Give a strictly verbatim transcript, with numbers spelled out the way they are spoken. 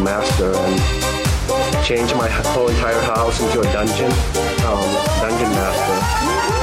master and change my whole entire house into a dungeon. Um, dungeon master.